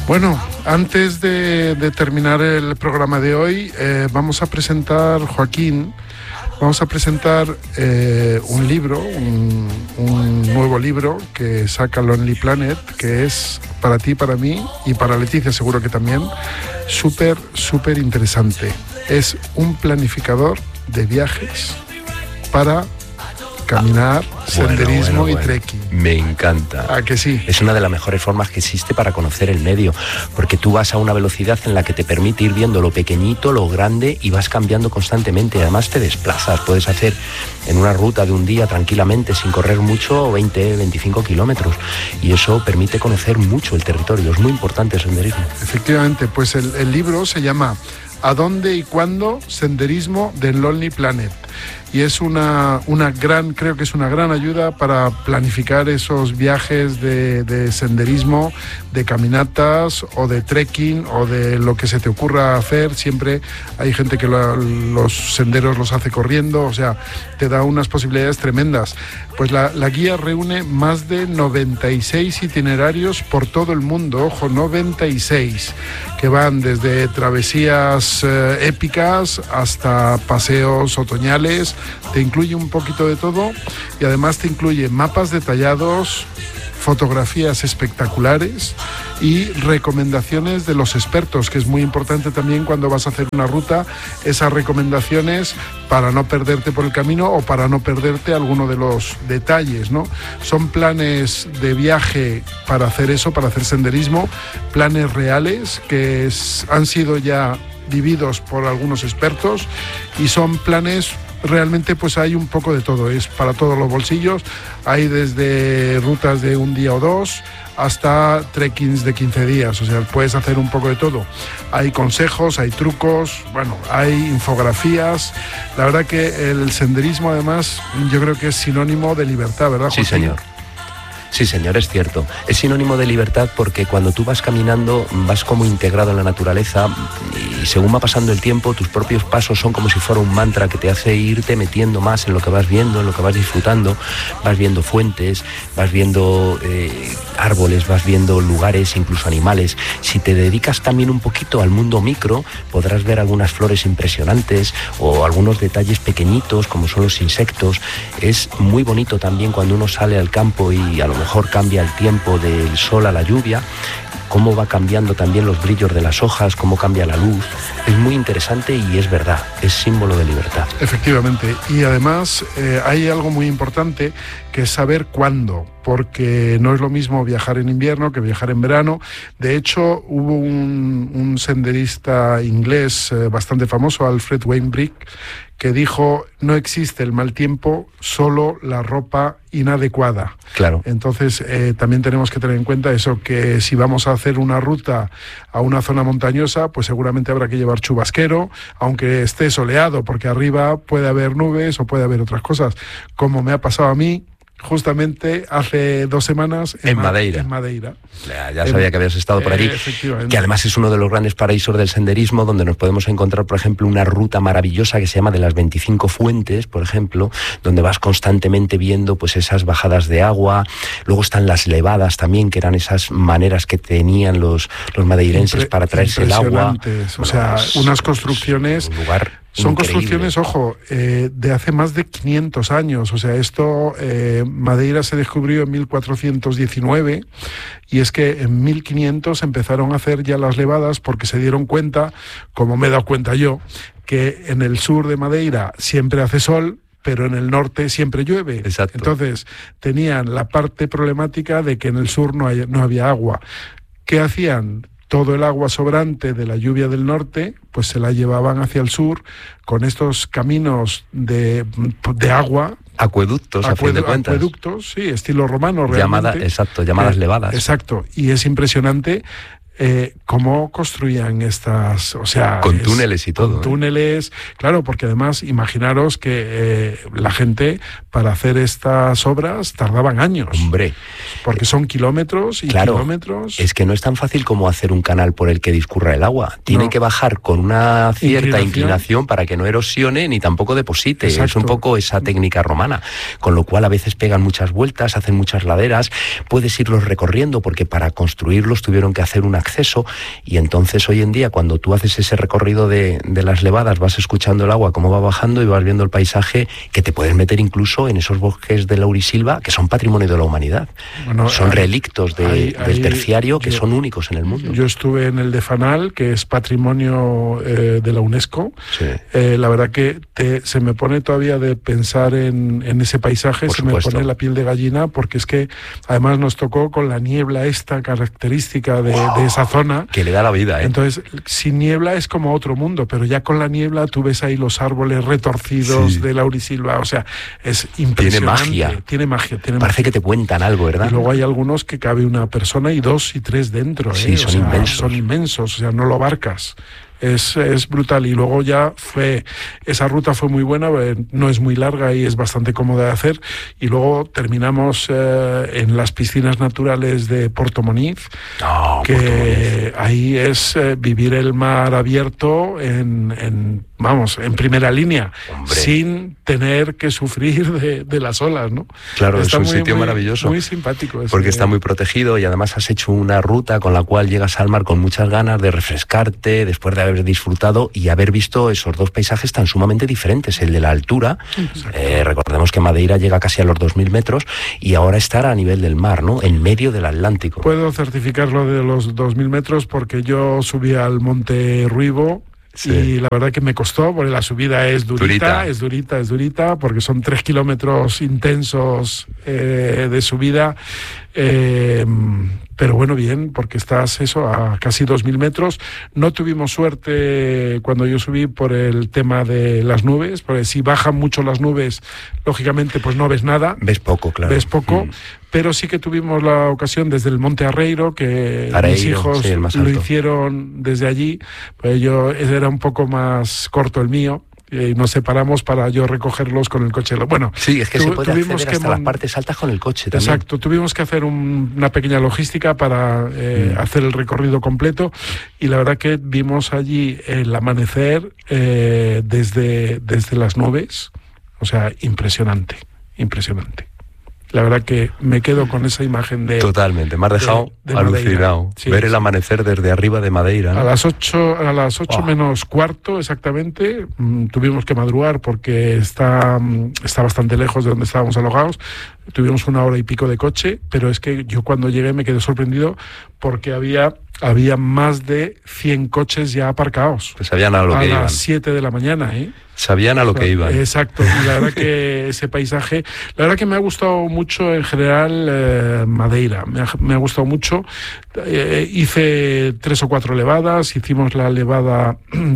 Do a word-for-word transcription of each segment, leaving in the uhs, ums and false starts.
Bueno, antes de, de terminar el programa de hoy, eh, vamos a presentar, Joaquín, vamos a presentar eh, un libro, un, un nuevo libro que saca Lonely Planet, que es para ti, para mí y para Leticia seguro que también, súper, súper interesante. Es un planificador de viajes para caminar, senderismo bueno, bueno, bueno. y trekking. Me encanta. ¿A que sí? Es una de las mejores formas que existe para conocer el medio, porque tú vas a una velocidad en la que te permite ir viendo lo pequeñito, lo grande y vas cambiando constantemente. Además te desplazas, puedes hacer en una ruta de un día tranquilamente, sin correr mucho, veinte, veinticinco kilómetros. Y eso permite conocer mucho el territorio. Es muy importante el senderismo. Efectivamente, pues el, el libro se llama ¿A dónde y cuándo? Senderismo de Lonely Planet. Y es una, una gran, creo que es una gran ayuda para planificar esos viajes de, de senderismo, de caminatas o de trekking o de lo que se te ocurra hacer. Siempre hay gente que lo, los senderos los hace corriendo, o sea, te da unas posibilidades tremendas. Pues la, la guía reúne más de noventa y seis itinerarios por todo el mundo, ojo, noventa y seis, que van desde travesías eh, épicas hasta paseos otoñales. Te incluye un poquito de todo y además te incluye mapas detallados, fotografías espectaculares y recomendaciones de los expertos, que es muy importante también cuando vas a hacer una ruta, esas recomendaciones para no perderte por el camino o para no perderte alguno de los detalles, ¿no? Son planes de viaje para hacer eso, para hacer senderismo, planes reales que es, han sido ya vividos por algunos expertos y son planes. Realmente pues hay un poco de todo, es para todos los bolsillos, hay desde rutas de un día o dos hasta trekkings de quince días, o sea, puedes hacer un poco de todo. Hay consejos, hay trucos, bueno, hay infografías. La verdad que el senderismo además yo creo que es sinónimo de libertad, ¿verdad, Joaquín? Sí, señor. Sí, señor, es cierto. Es sinónimo de libertad porque cuando tú vas caminando vas como integrado en la naturaleza y según va pasando el tiempo tus propios pasos son como si fuera un mantra que te hace irte metiendo más en lo que vas viendo, en lo que vas disfrutando. Vas viendo fuentes, vas viendo eh, árboles, vas viendo lugares, incluso animales. Si te dedicas también un poquito al mundo micro, podrás ver algunas flores impresionantes o algunos detalles pequeñitos como son los insectos. Es muy bonito también cuando uno sale al campo y a lo mejor cambia el tiempo del sol a la lluvia, cómo va cambiando también los brillos de las hojas, cómo cambia la luz. Es muy interesante y es verdad, es símbolo de libertad. Efectivamente, y además eh, hay algo muy importante que es saber cuándo, porque no es lo mismo viajar en invierno que viajar en verano. De hecho, hubo un, un senderista inglés eh, bastante famoso, Alfred Wainwright, que dijo, no existe el mal tiempo, solo la ropa inadecuada. Claro. Entonces, eh, también tenemos que tener en cuenta eso, que si vamos a hacer una ruta a una zona montañosa, pues seguramente habrá que llevar chubasquero, aunque esté soleado, porque arriba puede haber nubes o puede haber otras cosas, como me ha pasado a mí, justamente hace dos semanas en, en Madeira. En Madeira. Ya, ya sabía en, que habías estado por allí. Eh, que además es uno de los grandes paraísos del senderismo, donde nos podemos encontrar, por ejemplo, una ruta maravillosa que se llama de las veinticinco fuentes, por ejemplo, donde vas constantemente viendo pues esas bajadas de agua. Luego están las levadas también, que eran esas maneras que tenían los, los madeirenses Impre- para traerse el agua. O sea, bueno, unas construcciones... Un lugar... Son increíble. Construcciones, ojo, eh, de hace más de quinientos años. O sea, esto, eh, Madeira se descubrió en mil cuatrocientos diecinueve y es que en mil quinientos empezaron a hacer ya las levadas porque se dieron cuenta, como me he dado cuenta yo, que en el sur de Madeira siempre hace sol, pero en el norte siempre llueve. Exacto. Entonces, tenían la parte problemática de que en el sur no, hay, no había agua. ¿Qué hacían? Todo el agua sobrante de la lluvia del norte, pues se la llevaban hacia el sur con estos caminos de, de agua. Acueductos, Acuedu- a fin de cuentas. Acueductos, sí, estilo romano realmente. Llamada, exacto, llamadas eh, levadas. Exacto, y es impresionante eh, cómo construían estas, o sea... Con es, túneles y todo. Con túneles, claro, porque además imaginaros que eh, la gente para hacer estas obras tardaban años. Hombre. Porque son kilómetros y claro, kilómetros. Es que no es tan fácil como hacer un canal por el que discurra el agua. Tiene no. que bajar con una cierta inclinación. inclinación para que no erosione ni tampoco deposite. Exacto. Es un poco esa técnica romana. Con lo cual a veces pegan muchas vueltas, hacen muchas laderas. Puedes irlos recorriendo porque para construirlos tuvieron que hacer un acceso acceso, y entonces hoy en día cuando tú haces ese recorrido de, de las levadas vas escuchando el agua cómo va bajando y vas viendo el paisaje, que te puedes meter incluso en esos bosques de laurisilva que son patrimonio de la humanidad. Bueno, son relictos de, ahí, del ahí, terciario que yo, son únicos en el mundo. Yo estuve en el de Fanal, que es patrimonio eh, de la UNESCO. Sí. Eh, la verdad que te, se me pone todavía de pensar en, en ese paisaje, Por se supuesto. me pone la piel de gallina, porque es que además nos tocó con la niebla esta característica de, wow, de esa zona. Que le da la vida, ¿eh? Entonces, sin niebla es como otro mundo, pero ya con la niebla tú ves ahí los árboles retorcidos sí. de laurisilva, o sea, es impresionante. Tiene magia. Tiene magia. Tiene Parece magia. que te cuentan algo, ¿verdad? Y luego hay algunos que cabe una persona y dos y tres dentro, ¿eh? Sí, son o sea, inmensos. Son inmensos, o sea, no lo abarcas. Es, es brutal. Y luego ya fue, esa ruta fue muy buena, no es muy larga y es bastante cómoda de hacer. Y luego terminamos eh, en las piscinas naturales de Porto Moniz, oh, que Porto Moniz. Ahí es eh, vivir el mar abierto en, en, vamos, en primera línea, Hombre. sin tener que sufrir de, de las olas, ¿no? Claro, está es un muy, sitio muy, maravilloso. Muy simpático. Porque ese. está muy protegido y además has hecho una ruta con la cual llegas al mar con muchas ganas de refrescarte después de haber disfrutado y haber visto esos dos paisajes tan sumamente diferentes, el de la altura, eh, recordemos que Madeira llega casi a los dos mil metros y ahora estar a nivel del mar, ¿no? En medio del Atlántico. Puedo certificar lo de los dos mil metros porque yo subí al Monte Ruivo. Sí. Y la verdad que me costó, porque la subida es durita, durita. es durita, es durita, porque son tres kilómetros intensos eh, de subida, eh, pero bueno, bien, porque estás eso a casi dos mil metros. No tuvimos suerte cuando yo subí por el tema de las nubes, porque si bajan mucho las nubes, lógicamente pues no ves nada. Ves poco, claro. Ves poco. Mm. Pero sí que tuvimos la ocasión desde el Monte Arreiro, que Areiro, mis hijos sí, lo hicieron desde allí. Pues yo era un poco más corto el mío. Y nos separamos para yo recogerlos con el coche. Bueno, sí, es que tu, se puede acceder hasta que las partes altas con el coche también. Exacto, tuvimos que hacer un, una pequeña logística para eh, mm. hacer el recorrido completo y la verdad que vimos allí el amanecer eh, desde, desde las nubes, o sea, impresionante, impresionante. La verdad que me quedo con esa imagen de... Totalmente, me has dejado de, de alucinado. Sí, ver sí. el amanecer desde arriba de Madeira, ¿no? A las ocho, a las ocho wow. menos cuarto exactamente, mmm, tuvimos que madrugar porque está, mmm, está bastante lejos de donde estábamos alojados. Tuvimos una hora y pico de coche, pero es que yo cuando llegué me quedé sorprendido porque había... había más de cien coches ya aparcados. Pues sabían a lo a que iban. A las siete de la mañana, ¿eh? Sabían a lo que iban. Exacto. Y la verdad que ese paisaje... La verdad que me ha gustado mucho en general eh, Madeira. Me ha, me ha gustado mucho. Eh, hice tres o cuatro levadas. Hicimos la levada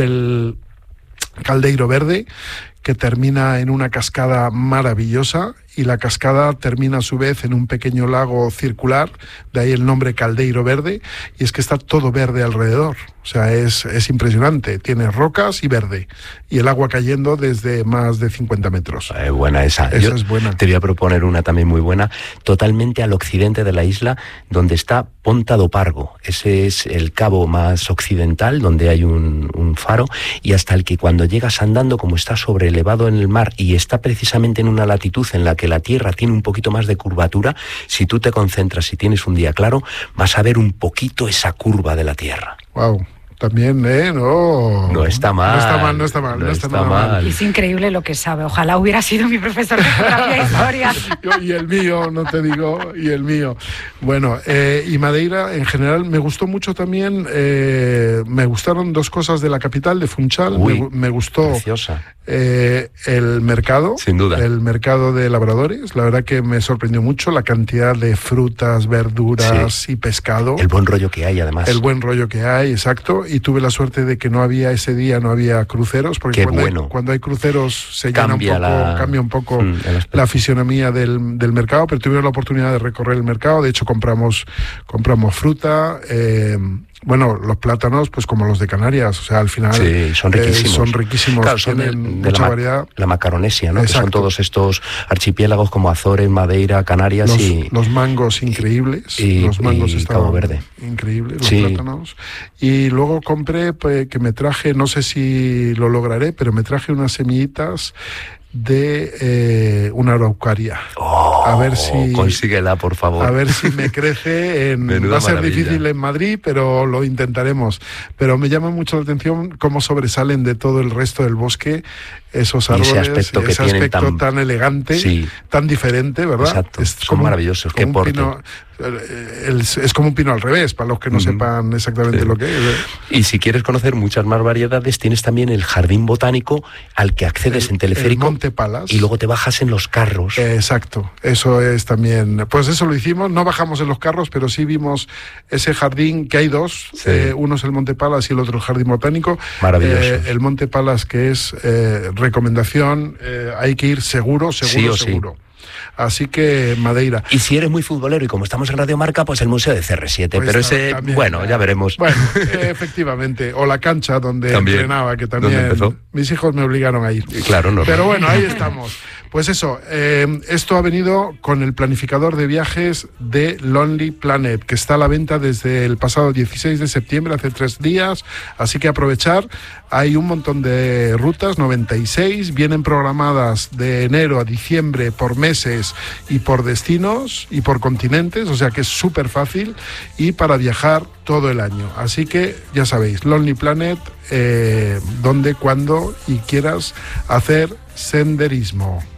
del Caldeiro Verde, que termina en una cascada maravillosa. Y la cascada termina a su vez en un pequeño lago circular, de ahí el nombre Caldeiro Verde, y es que está todo verde alrededor. O sea, es, es impresionante. Tiene rocas y verde. Y el agua cayendo desde más de cincuenta metros. Eh, buena esa. Esa Yo es buena. Te voy a proponer una también muy buena, totalmente al occidente de la isla, donde está Ponta do Pargo. Ese es el cabo más occidental, donde hay un, un faro, y hasta el que cuando llegas andando, como está sobrelevado en el mar y está precisamente en una latitud en la que la tierra tiene un poquito más de curvatura, si tú te concentras y tienes un día claro, vas a ver un poquito esa curva de la tierra. Wow. También, ¿eh? No. No está mal. No está mal, no está mal. No, no está, está mal. mal. Es increíble lo que sabe. Ojalá hubiera sido mi profesor de geografía e historia. Y el mío, no te digo, y el mío. Bueno, eh, y Madeira, en general, me gustó mucho también, eh, me gustaron dos cosas de la capital, de Funchal. Uy, me, me gustó preciosa. Eh, el mercado. Sin duda. El mercado de labradores. La verdad que me sorprendió mucho la cantidad de frutas, verduras sí. y pescado. El buen rollo que hay, además. El buen rollo que hay, exacto. Y tuve la suerte de que no había ese día, no había cruceros, porque Qué cuando, bueno. hay, cuando hay cruceros se cambia llena un poco, la... cambia un poco mm, la fisionomía del, del mercado, pero tuvimos la oportunidad de recorrer el mercado. De hecho, compramos, compramos fruta, eh, bueno, los plátanos, pues como los de Canarias, o sea, al final sí, son riquísimos. Eh, son riquísimos, claro, son tienen de, de mucha la, variedad. La Macaronesia, ¿no? Que son todos estos archipiélagos como Azores, Madeira, Canarias los, y... Los mangos increíbles. Y, los mangos y estaban Cabo Verde. Increíbles, los sí. plátanos. Y luego compré, pues, que me traje, no sé si lo lograré, pero me traje unas semillitas de eh, una araucaria. Oh, a ver si consíguela, por favor. A ver si me crece. En, Menuda va a ser maravilla. difícil en Madrid, pero lo intentaremos. Pero me llama mucho la atención cómo sobresalen de todo el resto del bosque esos árboles, ese aspecto, que ese tienen aspecto tan, tan elegante, sí. tan diferente, ¿verdad? Exacto. Es Son maravillosos, qué porte. Pino, el, es como un pino al revés, para los que no uh-huh. sepan exactamente sí. lo que es. Y si quieres conocer muchas más variedades, tienes también el jardín botánico al que accedes el, en teleférico. El Monte Palas. Y luego te bajas en los carros. Eh, exacto, eso es también. Pues eso lo hicimos, no bajamos en los carros, pero sí vimos ese jardín, que hay dos. Sí. Eh, uno es el Monte Palas y el otro el jardín botánico. Maravilloso. Eh, el Monte Palas, que es eh, recomendación, eh, hay que ir seguro, seguro, sí seguro. Sí. Así que Madeira. Y si eres muy futbolero y como estamos en Radio Marca, pues el Museo de C R siete, pues pero ese, también, bueno, ya veremos. Bueno, eh, efectivamente, o la cancha donde también. entrenaba, que también mis hijos me obligaron a ir. Claro, no. Pero bueno, ahí estamos. Pues eso, eh, esto ha venido con el planificador de viajes de Lonely Planet, que está a la venta desde el pasado dieciséis de septiembre, hace tres días, así que aprovechar. Hay un montón de rutas, noventa y seis, vienen programadas de enero a diciembre por meses y por destinos y por continentes, o sea que es súper fácil y para viajar todo el año. Así que ya sabéis, Lonely Planet, eh, donde, cuando y quieras hacer senderismo.